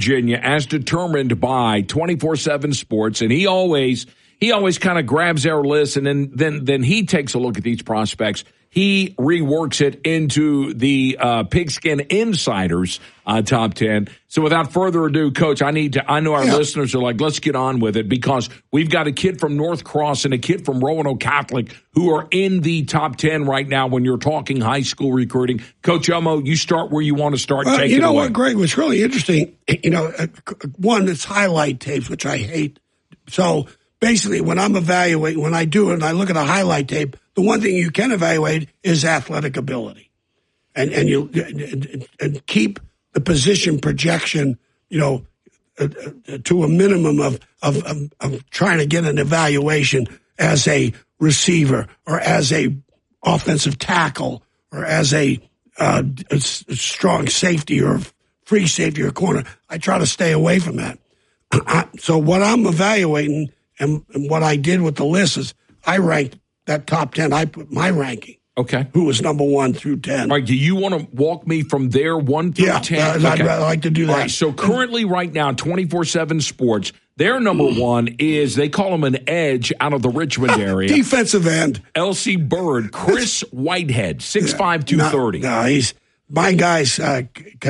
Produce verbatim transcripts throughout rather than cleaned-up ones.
Virginia, as determined by twenty-four seven Sports, and he always he always kind of grabs our list, and then then then he takes a look at these prospects. He reworks it into the uh, Pigskin Insiders uh, top ten. So without further ado, Coach, I need to. I know our yeah. listeners are like, let's get on with it, because we've got a kid from North Cross and a kid from Roanoke Catholic who are in the top ten right now when you're talking high school recruiting. Coach Elmo, you start where you want to start. Well, Take you it know away. what, Greg? What's really interesting, you know, one, it's highlight tapes, which I hate. So basically, when I'm evaluating, when I do it and I look at a highlight tape, the one thing you can evaluate is athletic ability, and and you and, and keep the position projection, you know, uh, uh, to a minimum of, of of of trying to get an evaluation as a receiver or as a offensive tackle or as a, uh, a strong safety or free safety or corner. I try to stay away from that. I, so what I'm evaluating and, and what I did with the list is I ranked that top ten. I put my ranking. Okay. Who was number one through ten. All right, do you want to walk me from there, one through yeah, ten? Yeah, I'd, okay. I'd like to do that. All right, so currently right now, twenty-four seven Sports, their number one is, they call him an edge out of the Richmond area. Defensive end. L C Bird, Chris Whitehead, six five, two thirty. No, no, he's, my guy's uh,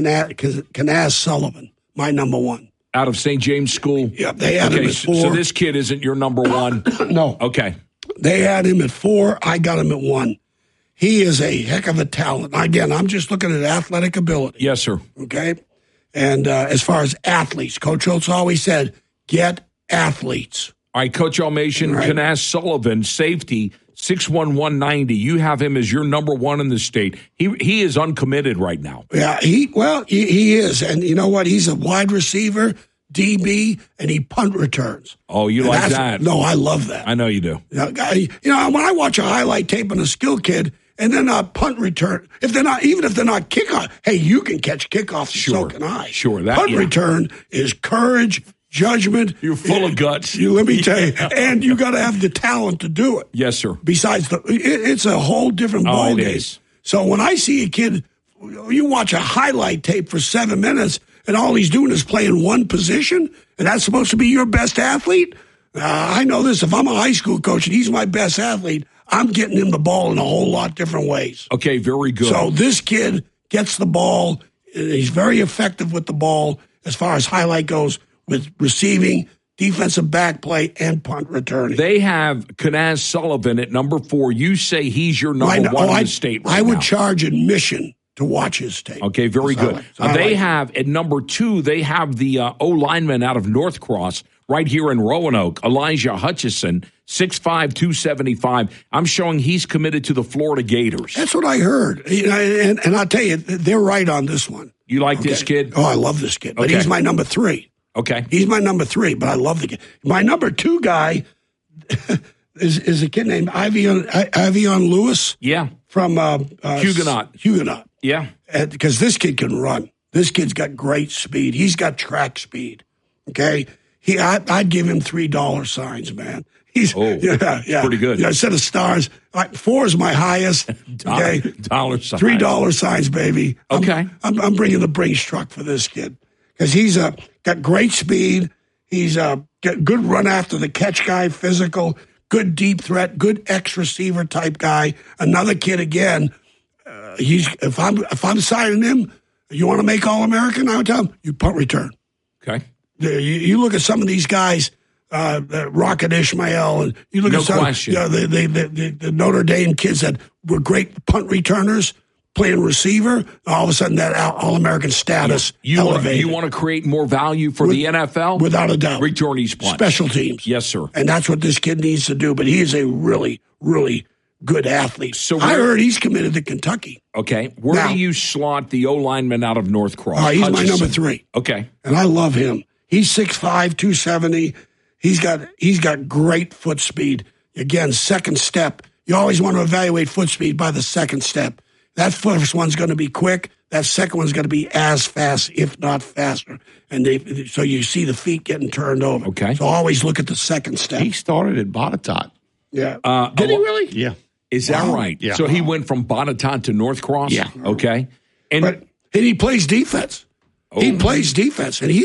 Kanaz Sullivan, my number one. Out of Saint James School? Yeah, they had okay, him at four. So this kid isn't your number one? No. Okay. They had him at four. I got him at one. He is a heck of a talent. Again, I'm just looking at athletic ability. Yes, sir. Okay? And uh, as far as athletes, Coach Oates always said, get athletes. All right, Coach Almation, right. Kanaz Sullivan, safety, six one, one ninety. You have him as your number one in the state. He he is uncommitted right now. Yeah, he well, he, he is. And you know what? He's a wide receiver, D B, and he punt returns. Oh, you and like that? No, I love that. I know you do. You know, I, you know, when I watch a highlight tape on a skill kid, and then a punt return, if they're not, even if they're not kickoff, hey, you can catch kickoffs, sure. so can I. Sure. That, punt yeah. return is courage, judgment. You're full of guts. You, let me tell you, and you got to have the talent to do it. Yes, sir. Besides, the, it, it's a whole different oh, ball game. Is. So when I see a kid, you watch a highlight tape for seven minutes, and all he's doing is playing one position, and that's supposed to be your best athlete. Uh, I know this. If I'm a high school coach and he's my best athlete, I'm getting him the ball in a whole lot different ways. Okay, very good. So this kid gets the ball. He's very effective with the ball as far as highlight goes, with receiving, defensive back play, and punt returning. They have Kanaz Sullivan at number four. You say he's your number right, one oh, in the state right I would now. charge admission to watch his tape. Okay, very so good. like, uh, they like have, at number two, they have the uh, O-lineman out of North Cross right here in Roanoke, Elijah Hutchison, six five, two seventy-five. I'm showing he's committed to the Florida Gators. That's what I heard. You know, and, and I'll tell you, they're right on this one. You like okay. this kid? Oh, I love this kid. But okay. he's my number three. Okay. He's my number three, but I love the kid. My number two guy is, is a kid named Ivion, Ivion Lewis. Yeah. From uh, uh, Huguenot. Huguenot. Yeah. Because this kid can run. This kid's got great speed. He's got track speed. Okay? He, I, I'd give him three dollar signs, man. He's oh, yeah, yeah, pretty good. Yeah, instead of stars, like, four is my highest. Okay, dollar signs, three dollar signs, baby. Okay, I'm, I'm, I'm bringing the Brinks truck for this kid because he's uh, got great speed. He's uh, got good run after the catch guy, physical, good deep threat, good X receiver type guy. Another kid again. Uh, he's if I'm if I'm signing him, you want to make All American? I would tell him you punt return. Okay. You, you look at some of these guys, uh, uh, Rocket Ishmael, and you look no at some question. You know, the, the, the, the Notre Dame kids that were great punt returners, playing receiver. All of a sudden, that All-American status you elevated. Want, you want to create more value for With, the N F L? Without a doubt. Return each punt. Special teams. Yes, sir. And that's what this kid needs to do. But he is a really, really good athlete. So I heard he's committed to Kentucky. Okay. Where now, do you slot the O-lineman out of North Cross? Uh, he's Hutchison. my number three. Okay. And I love him. He's six five, two seventy. He's got he's got great foot speed. Again, second step. You always want to evaluate foot speed by the second step. That first one's going to be quick. That second one's going to be as fast, if not faster. And they, so you see the feet getting turned over. Okay. So always look at the second step. He started at Botetourt. Yeah. Uh, Did he really? Yeah. Is that wow. right? Yeah. So he went from Botetourt to North Cross? Yeah. Okay. And but and he plays defense. Oh. He plays defense, and he's got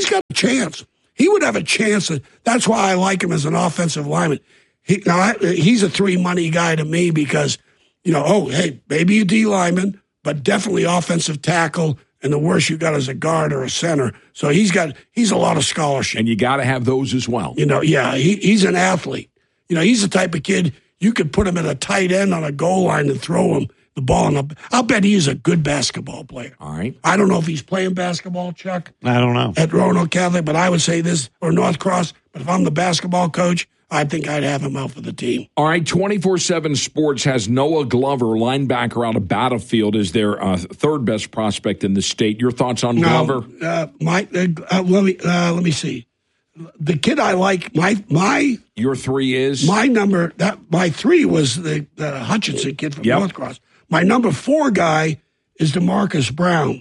chance. He would have a chance. To, that's why I like him as an offensive lineman. He, now, I, he's a three-money guy to me because, you know, oh, hey, maybe a D lineman, but definitely offensive tackle, and the worst you got is a guard or a center. So he's got he's a lot of scholarship. And you got to have those as well. You know, yeah, he, he's an athlete. You know, he's the type of kid you could put him at a tight end on a goal line and throw him the ball. In the, I'll bet he's a good basketball player. All right. I don't know if he's playing basketball, Chuck. I don't know. At Roanoke Catholic, but I would say this, or North Cross, but if I'm the basketball coach, I think I'd have him out for the team. All right, twenty-four seven Sports has Noah Glover, linebacker out of Battlefield, as their uh, third best prospect in the state. Your thoughts on now, Glover? Uh, my, uh, let me uh, let me see. The kid I like, my my your three is my number. That my three was the, the Hutchinson kid from yep. North Cross. My number four guy is DeMarcus Brown.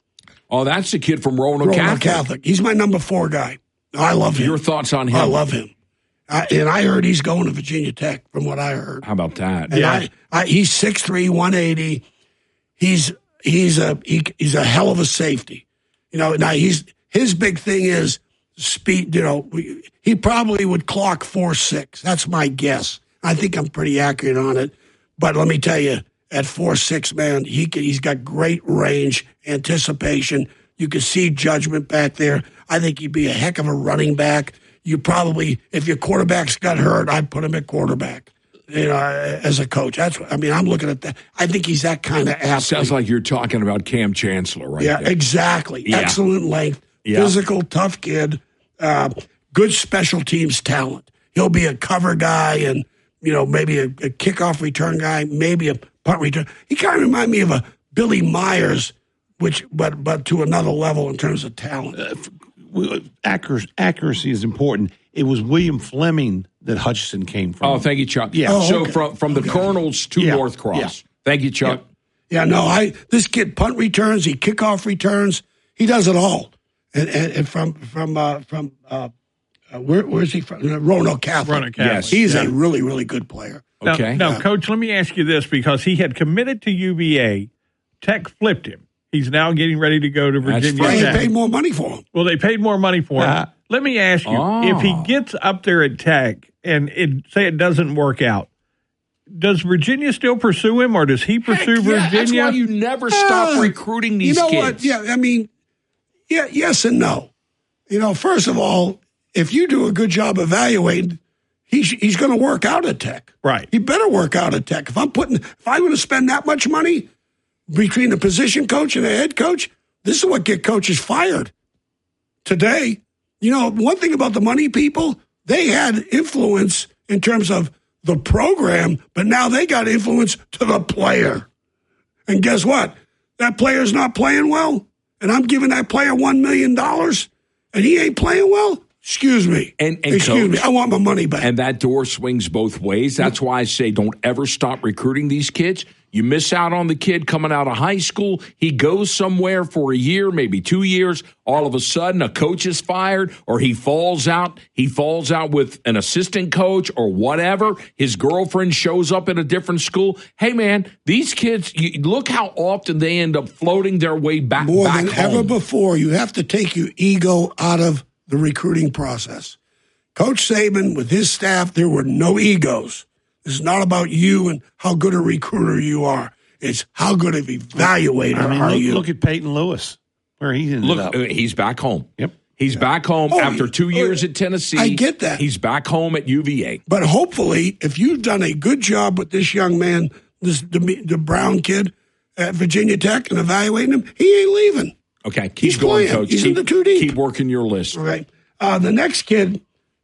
Oh, that's the kid from Roanoke, Roanoke Catholic. Catholic. He's my number four guy. I love him. Your thoughts on him? I love him. I, and I heard he's going to Virginia Tech, from what I heard. How about that? And yeah, I, I, he's six three, one eighty. He's he's a he, he's a hell of a safety. You know, now he's his big thing is speed. You know, he probably would clock four six. That's my guess. I think I'm pretty accurate on it. But let me tell you, at four six, man, he can, he's got great range, anticipation. You can see judgment back there. I think he'd be a heck of a running back. You probably, if your quarterback's got hurt, I'd put him at quarterback, you know, as a coach. That's what, I mean, I'm looking at that. I think he's that kind of athlete. Sounds like you're talking about Cam Chancellor, right? Yeah, there. exactly. Yeah. Excellent length, yeah. physical, tough kid, uh, good special teams talent. He'll be a cover guy and, you know, maybe a, a kickoff return guy, maybe a punt return. He kind of reminds me of a Billy Myers, which, but but to another level in terms of talent. Uh, Accuracy, accuracy is important. It was William Fleming that Hutchinson came from. Oh, thank you, Chuck. Yeah. Oh, so okay. from from the okay. Colonels to Yeah. North Cross. Yeah. Thank you, Chuck. Yeah. yeah, no, I this kid punt returns, he kickoff returns, he does it all. And, and, and from from uh, from uh, uh, where where's he from? Uh, Roanoke Catholic. Roanoke Catholic. Yes. He's Yeah. a really really good player. Now, Okay. now Yeah. Coach, let me ask you this, because he had committed to U V A. Tech flipped him. He's now getting ready to go to That's Virginia fine. They Tech. paid more money for him. Well, they paid more money for him. Uh, Let me ask you, Oh. if he gets up there at Tech and it, say it doesn't work out, does Virginia still pursue him, or does he pursue Heck yeah, Virginia? That's why you never stop Uh, recruiting these you know kids. what? Yeah, I mean, yeah, yes and no. You know, first of all, if you do a good job evaluating, he's he's going to work out at Tech. Right. He better work out at Tech. If I'm putting, if I'm going to spend that much money between a position coach and a head coach, this is what get coaches fired today. You know, one thing about the money people, they had influence in terms of the program, but now they got influence to the player. And guess what? That player's not playing well, and I'm giving that player one million dollars, and he ain't playing well? Excuse me. And- and Excuse coach, me. I want my money back. And that door swings both ways. That's why I say don't ever stop recruiting these kids. You miss out on the kid coming out of high school. He goes somewhere for a year, maybe two years. All of a sudden, a coach is fired, or he falls out. He falls out with an assistant coach or whatever. His girlfriend shows up in a different school. Hey, man, these kids, you, look how often they end up floating their way back, More back than home. ever before, you have to take your ego out of the recruiting process. Coach Saban, with his staff, there were no egos. It's not about you and how good a recruiter you are. It's how good of evaluator I mean, are look, you. look at Peyton Lewis, where he ended Look, up. uh, he's back home. Yep. He's back home Oh, after he- two years oh, at Tennessee. I get that. He's back home at U V A. But hopefully, if you've done a good job with this young man, this the, the Brown kid at Virginia Tech, and evaluating him, he ain't leaving. Okay, keep He's going, playing. Coach. He's keep, in the two deep. Keep working your list. All right. Uh, the next kid,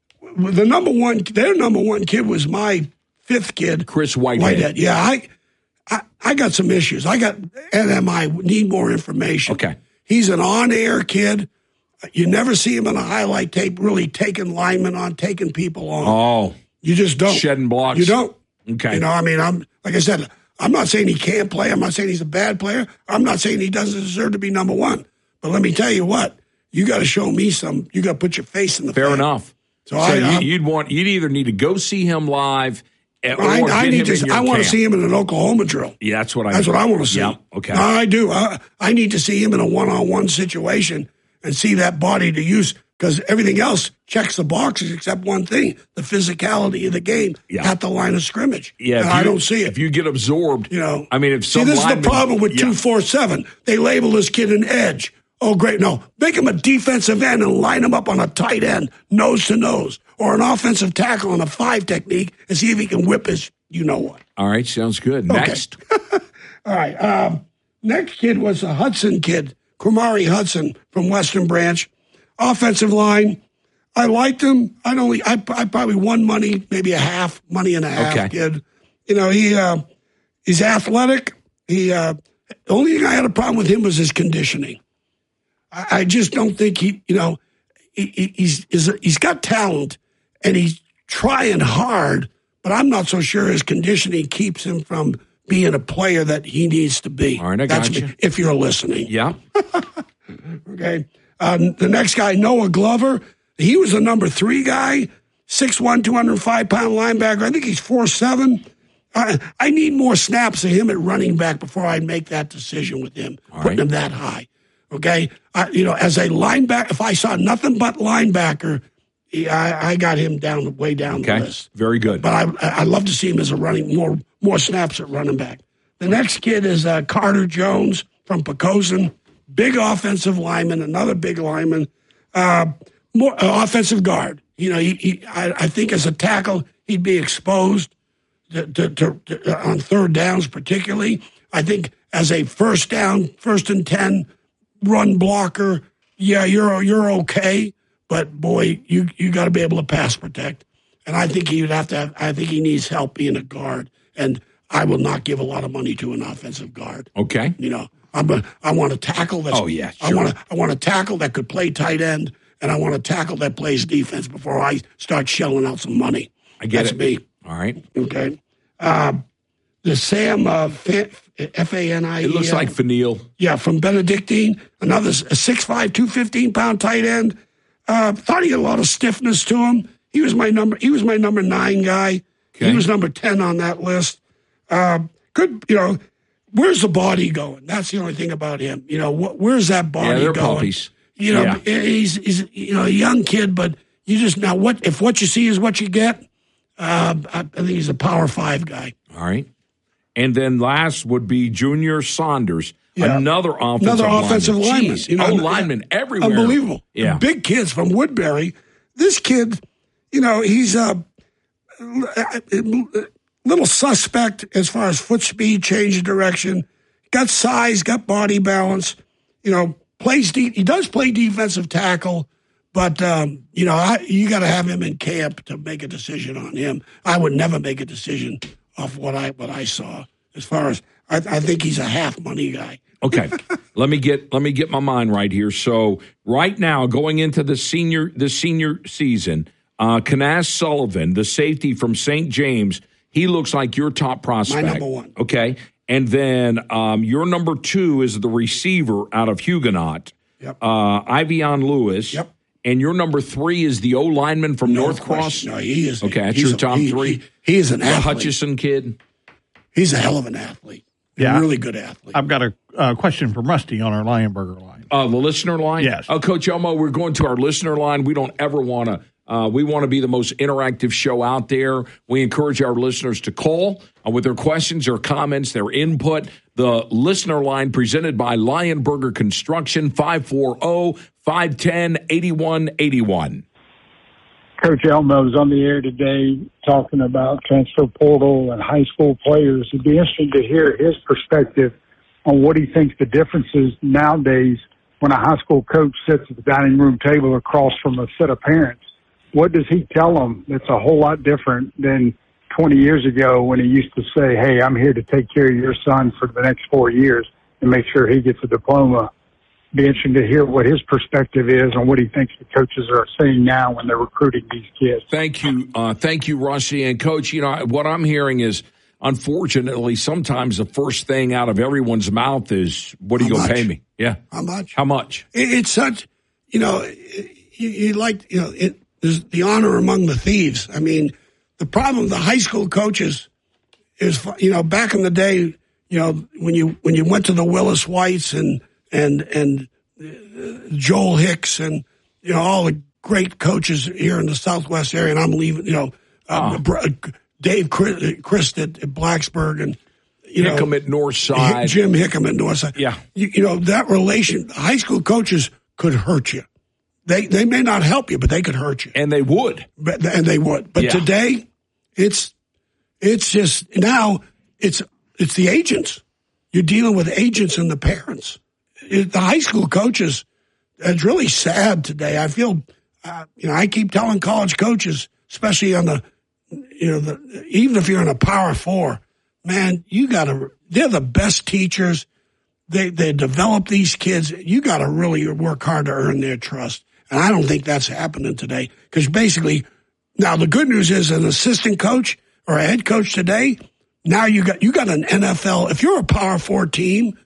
the number one, their number one kid was my fifth kid, Chris Whitehead. Whitehead. Yeah, I, I, I got some issues. I got N M I. Need more information. Okay. He's an on-air kid. You never see him in a highlight tape really taking linemen on, taking people on. Oh, You just don't. shedding blocks. You don't. Okay. You know, I mean, I'm like I said, I'm not saying he can't play. I'm not saying he's a bad player. I'm not saying he doesn't deserve to be number one. But let me tell you what, you got to show me some. You got to put your face in the Fair fan. enough. So, So, I, you, I'm- you'd want you'd either need to go see him live, or I, get I need him in to. your I want to camp. see him in an Oklahoma drill. Yeah, that's what I. That's mean. what I want to see. Yeah. Okay. I do. I, I need to see him in a one-on-one situation and see that body to use. because everything else checks the boxes except one thing, the physicality of the game Yeah. at the line of scrimmage. Yeah, and if I you- don't see it. If you get absorbed, You know, I mean, if see, some this is the lineman- problem with Yeah. two four seven. They label this kid an edge. Oh, great. No, make him a defensive end and line him up on a tight end, nose to nose, or an offensive tackle on a five technique and see if he can whip his, you know what. All right, sounds good. Okay. Next. All right. Um, next kid was a Hudson kid, Kamari Hudson from Western Branch. Offensive line. I liked him. I'd only, I, I probably won money, maybe a half, money and a half Okay. kid. You know, he, uh, he's athletic. He, uh, the only thing I had a problem with him was his conditioning. I, I just don't think he, you know, he, he- he's, he's, he's got talent and he's trying hard, but I'm not so sure his conditioning keeps him from being a player that he needs to be. All right, I That's got you. me, if you're listening. Yeah. Okay. Um, the next guy, Noah Glover, he was the number three guy, six one, two hundred five pound linebacker. I think he's four seven. I, I need more snaps of him at running back before I make that decision with him, All putting right. him that high. Okay. I, you know, as a linebacker, if I saw nothing but linebacker, he, I, I got him down way down Okay. the list. Very good. But I I love to see him as a running more more snaps at running back. The next kid is uh, Carter Jones from Pocosin, big offensive lineman, another big lineman, uh, more uh, offensive guard. You know, he, he I, I think as a tackle he'd be exposed to, to, to, to on third downs particularly. I think as a first down, first and ten run blocker, yeah, you're you're okay. But boy, you you got to be able to pass protect, and I think he would have to. Have, I think he needs help being a guard, and I will not give a lot of money to an offensive guard. Okay. You know, I'm a, I want a tackle that's. Oh, yeah, I sure. want a, I want a tackle that could play tight end, and I want a tackle that plays defense before I start shelling out some money. I get that's it. me. All right. Okay. Uh, the Sam uh, F A N I E L. It looks like Fanil. Yeah, from Benedictine, another six five, two fifteen pound tight end. Uh, thought he had a lot of stiffness to him. He was my number. He was my number nine guy. Okay. He was number ten on that list. Uh, good, you know. Where's the body going? That's the only thing about him. You know, wh- where's that body Yeah, they're going? puppies. You know, Yeah. he's he's you know a young kid, but you just now what if what you see is what you get. Uh, I, I think he's a power five guy. All right. And then last would be Junior Saunders, Yeah. another offensive Another lineman. offensive lineman. Jeez, You know, oh, and- lineman everywhere. Unbelievable. Yeah. Big kids from Woodbury. This kid, you know, he's a, a little suspect as far as foot speed, change of direction. Got size, got body balance. You know, plays. De- he does play defensive tackle, but um, you know, I, you got to have him in camp to make a decision on him. I would never make a decision off what I what I saw. As far as I, I think he's a half money guy. Okay, let me get let me get my mind right here. So right now, going into the senior the senior season, uh, Kanass Sullivan, the safety from Saint James, he looks like your top prospect. My number one. Okay, and then um, your number two is the receiver out of Huguenot, Yep. uh, Ivion Lewis. Yep. And your number three is the O lineman from North Cross. question. No, he is. Okay, that's he's your a- top he- three. He, he is an The athlete. Hutchison kid. He's a hell of an athlete. Yeah. A really good athlete. I've got a uh, question from Rusty on our Lionburger line. Uh, the listener line? Yes. Oh, Coach Elmo, we're going to our listener line. We don't ever want to, uh, we want to be the most interactive show out there. We encourage our listeners to call uh, with their questions, their comments, their input. The listener line presented by Lionburger Construction, five four zero, five one zero, eight one eight one. Coach Elmo's on the air today talking about transfer portal and high school players. It'd be interesting to hear his perspective on what he thinks the difference is nowadays when a high school coach sits at the dining room table across from a set of parents. What does he tell them that's a whole lot different than twenty years ago when he used to say, hey, I'm here to take care of your son for the next four years and make sure he gets a diploma? Be interesting to hear what his perspective is on what he thinks the coaches are saying now when they're recruiting these kids. Thank you. Uh, thank you, Rusty. And, Coach, you know, what I'm hearing is, unfortunately, sometimes the first thing out of everyone's mouth is, what are you How going to pay much? me? Yeah. How much? How much? It, it's such, you know, you, you like, you know, it, there's the honor among the thieves. I mean, the problem with the high school coaches is, you know, back in the day, you know, when you when you went to the Willis Whites and and and uh, Joel Hicks and you know, all the great coaches here in the Southwest area, and I'm leaving, you know, uh, oh. Dave Christ at Blacksburg and, you Hickam know, at Northside. Jim Hickam at Northside. Yeah. You, you know, that relation, high school coaches could hurt you. They they may not help you, but they could hurt you. And they would. But, and they would. But yeah. today, it's it's just, now it's it's the agents. You're dealing with agents and the parents. It, the high school coaches, it's really sad today. I feel, uh, you know, I keep telling college coaches, especially on the, you know, the, even if you're in a Power Four, man, you got to, they're the best teachers. They they develop these kids. You got to really work hard to earn their trust. And I don't think that's happening today. Because basically, now the good news is an assistant coach or a head coach today, now you got you got an N F L. If you're a Power Four team,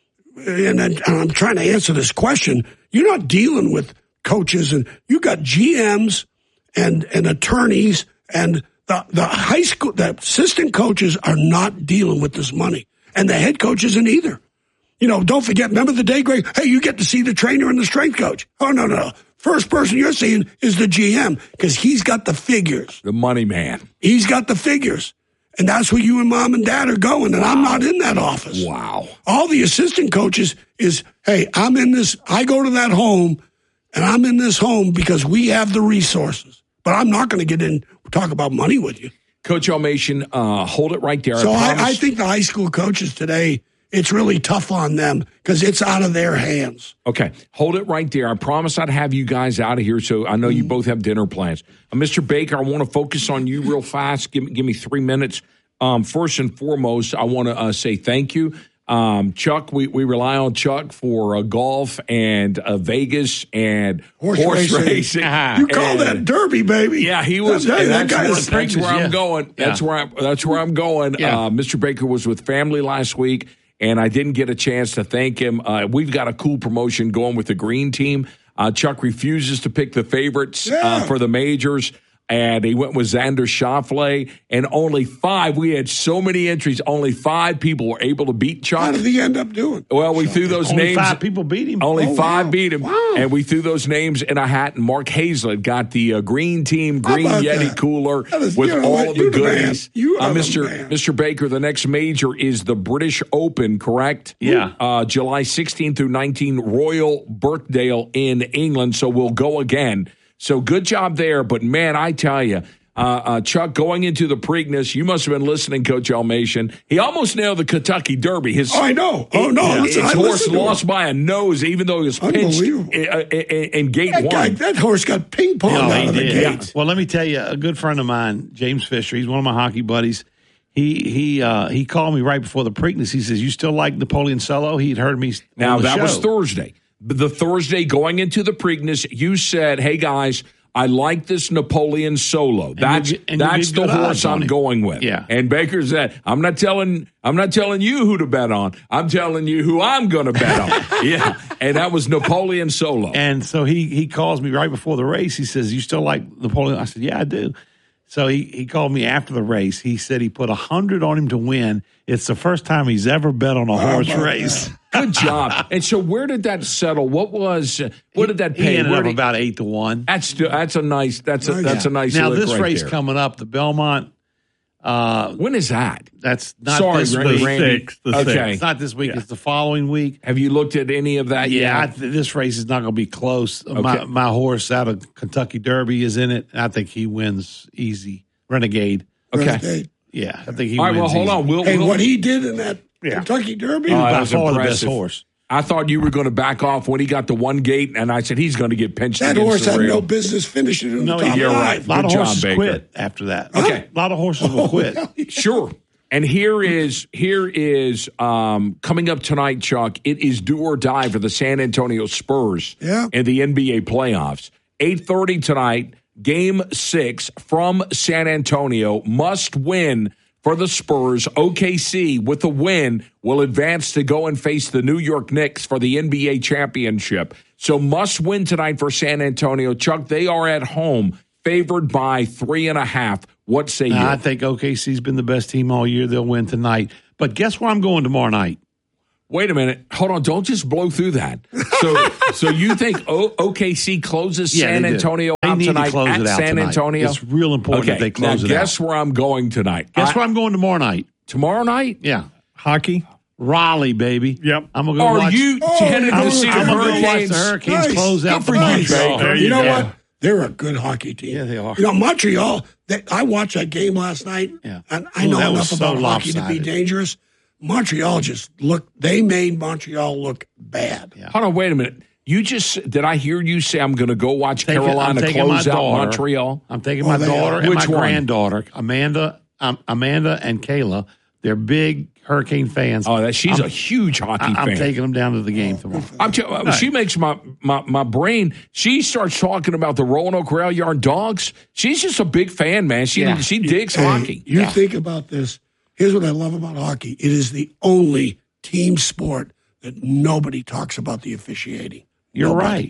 and, and I'm trying to answer this question, you're not dealing with coaches, and you got G Ms and and attorneys, and the the high school, the assistant coaches are not dealing with this money, and the head coach isn't either. You know, don't forget, remember the day, Greg? Hey, you get to see the trainer and the strength coach. Oh, no, no. First person you're seeing is the G M because he's got the figures. The money man. He's got the figures. And that's where you and mom and dad are going. And wow. I'm not in that office. Wow. All the assistant coaches is, hey, I'm in this. I go to that home, and I'm in this home because we have the resources. But I'm not going to get in talk about money with you. Coach Elmation, uh, hold it right there. So I, I, I think the high school coaches today, it's really tough on them because it's out of their hands. Okay, hold it right there. I promise I'd have you guys out of here, so I know you both have dinner plans. Uh, Mister Baker, I want to focus on you real fast. Give, give me three minutes. Um, first and foremost, I want to uh, say thank you. Um, Chuck, we, we rely on Chuck for uh, golf and uh, Vegas and horse, horse racing. racing. You call and, that Derby, baby. Yeah, he was. That, That's, that where, is, that's where yeah. I'm going. That's yeah. where I'm, that's where I'm going. Yeah. Uh, Mister Baker was with family last week, and I didn't get a chance to thank him. Uh, we've got a cool promotion going with the green team. Uh, Chuck refuses to pick the favorites yeah. uh, for the majors, and he went with Xander Schauffele, and only five. We had so many entries. Only five people were able to beat Chuck. How did he end up doing? Well, we threw those Only names. five people beat him. Only Oh, five wow. beat him, Wow. and we threw those names in a hat. And Mark Hazlett got the uh, green team green about Yeti that? cooler That is- with you know all what? of the You the man. goodies. You uh, are the Mister man. Mister Baker, the next major is the British Open, correct? Yeah. Uh, July sixteenth through nineteenth, Royal Birkdale in England. So we'll go again. So good job there. But man, I tell you. Uh, uh, Chuck, going into the Preakness, you must have been listening, Coach Elmation. He almost nailed the Kentucky Derby. His, Oh, I know. Oh, no. his, listen, his I horse listened to lost him. by a nose, even though he was pinched in, Unbelievable. in, in gate That, guy, one. that horse got ping ponged No, out he of the did. gate. Well, let me tell you, a good friend of mine, James Fisher, he's one of my hockey buddies. He he uh, he called me right before the Preakness. He says, "You still like Napoleon Solo?" He'd heard me. Now, on the that show. was Thursday. But the Thursday going into the Preakness, you said, hey, guys, I like this Napoleon Solo. That's you get- and you that's get the good horse odds on I'm him. going with. Yeah. And Baker said, I'm not telling I'm not telling you who to bet on. I'm telling you who I'm going to bet on. Yeah. And that was Napoleon Solo. And so he he calls me right before the race. He says, "You still like Napoleon?" I said, "Yeah, I do." So he, he called me after the race. He said he put a hundred on him to win. It's the first time he's ever bet on a horse about race. Good job. And so where did that settle? What was what did that pay? He ended Where up did- about eight to one. That's that's a nice that's a that's a nice Now lick this right race there. coming up, the Belmont. Uh, When is that? that's not Sorry, this Randy. week. Randy. Sixth, the Okay. sixth. It's not this week. It's the following week. Have you looked at any of that Yeah, I yet? th- this race is not going to be close. My, my horse out of Kentucky Derby is in it. And I think he wins easy. Renegade. Okay. Renegade. Yeah, I think he All right, wins well, hold easy. on. We'll, Hey, we'll- what he did in that Yeah. Kentucky Derby. Oh, By that was far the best impressive. horse. I thought you were going to back off when he got to one gate, and I said he's going to get pinched that against horse the had rail. no business finishing in No, the top you're five. right. A lot Good of job, horses Baker. quit after that. Okay. A lot of horses will quit. Sure. And here is here is um, coming up tonight, Chuck. It is do or die for the San Antonio Spurs Yeah. in the N B A playoffs. eight thirty tonight, game six from San Antonio. Must win for the Spurs. O K C, with a win, will advance to go and face the New York Knicks for the N B A championship. So must win tonight for San Antonio. Chuck, they are at home, favored by three and a half. What say you? I think O K C's been the best team all year. They'll win tonight. But guess where I'm going tomorrow night? Wait a minute. Hold on. Don't just blow through that. So so you think o- OKC closes Yeah, San they do. Antonio They out need to tonight close at it out San tonight. Antonio? It's real important okay, that they close now it out. guess where I'm going tonight. Guess I- where I'm going tomorrow night? Tomorrow night? Yeah. Hockey. Raleigh, baby. Yep. I'm going to go Are watch. you Oh, headed I'm to see the I'm going to go watch Hurricanes? the Hurricanes Nice. close out Good for the you, Montreal. Baker. You know Yeah. what? They're a good hockey team. Yeah, they are. You know, Montreal, they, I watched that game last night, Yeah. and I Ooh, know that enough was so about hockey to be lopsided. dangerous. Montreal just looked, they made Montreal look bad. Yeah. Hold on, wait a minute. You just did I hear you say I'm going to go watch Taking- I'm Carolina taking my close out daughter. Montreal? I'm taking Oh, my they daughter are. and Which my one? granddaughter, Amanda, um, Amanda and Kayla. They're big Hurricane fans. Oh, that she's I'm, a huge hockey I, I'm fan. taking them down to the game tomorrow. I'm t- She makes my, my my brain. She starts talking about the Roanoke Rail Yard Dogs. She's just a big fan, man. She Yeah. she digs Hey, hockey. You Yeah. think about this. Here's what I love about hockey. It is the only team sport that nobody talks about the officiating. You're Nobody. right.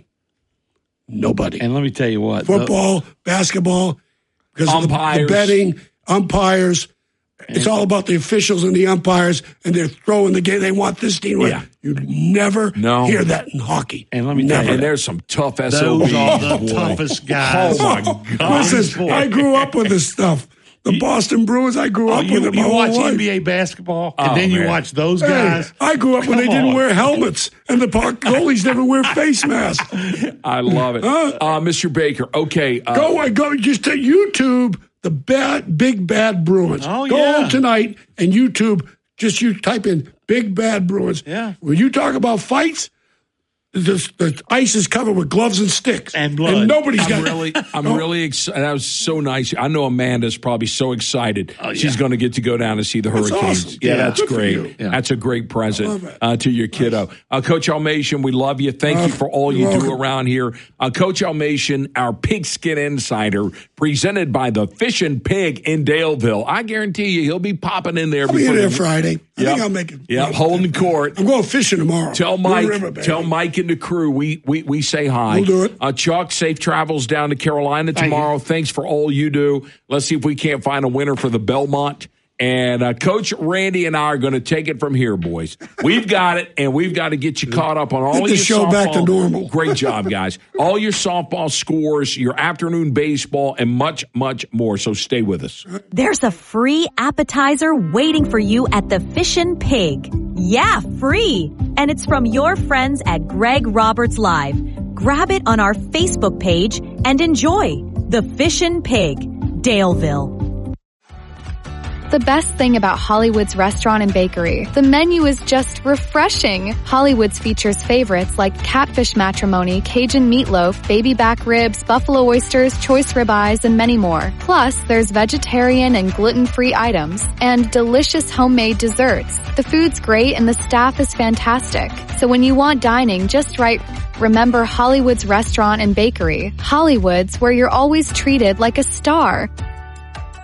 Nobody. And let me tell you what. the- Football, basketball, because of the, the Umpires. betting, umpires. It's all about the officials and the umpires, and they're throwing the game. They want this team. Yeah. You never No. hear that in hockey. And let me tell Never. you, And there's some tough S O Bs. those are the boy. toughest guys. Oh, my God. Listen, I grew up with this stuff. The Boston Bruins, I grew Oh, up you, with it my you whole watch life. N B A basketball, and Oh, then you man. watch those Hey, guys. I grew up when they Come didn't on. wear helmets, and the po- goalies never wear face masks. I love it. Uh, Mister Baker, okay. Uh, Go, go, just to YouTube the bad, big bad Bruins. Oh, go yeah. home tonight and YouTube. Just you type in big bad Bruins. Yeah. When you talk about fights, the, the ice is covered with gloves and sticks And blood. and nobody's I'm got really, I'm really excited. That was so nice. I know Amanda's probably so excited. Oh, yeah. She's going to get to go down and see the That's Hurricanes. awesome. Yeah, Yeah. that's Good for great. you. Yeah. That's a great love present it. uh, to your kiddo. Uh, Coach Almation, we love you. Thank Uh, you for all you you're do welcome. around here. Uh, Coach Almation, our Pigskin Insider, presented by the Fish and Pig in Daleville. I guarantee you, he'll be popping in there. I'll be before in there the- Friday. I Yep. think I'll make it. Yep, holding court. I'm going fishing tomorrow. Tell Blue Mike, River, baby. tell Mike and the crew we we, we say hi. We'll do it. Uh, Chuck, safe travels down to Carolina tomorrow. Thanks for all you do. Let's see if we can't find a winner for the Belmont. And uh, Coach Randy and I are going to take it from here, boys. We've got it, and we've got to get you caught up on all Get of the your show back to softball- normal. Great job, guys. All your softball scores, your afternoon baseball, and much, much more. So stay with us. There's a free appetizer waiting for you at the Fish and Pig. Yeah, free. And it's from your friends at Greg Roberts Live. Grab it on our Facebook page and enjoy the Fish and Pig, Daleville. The best thing about Hollywood's restaurant and bakery, the menu is just refreshing. Hollywood's features favorites like catfish matrimony, Cajun meatloaf, baby back ribs, buffalo oysters, choice ribeyes, and many more. Plus, there's vegetarian and gluten-free items and delicious homemade desserts. The food's great and the staff is fantastic. So when you want dining just right, remember Hollywood's restaurant and bakery. Hollywood's, where you're always treated like a star.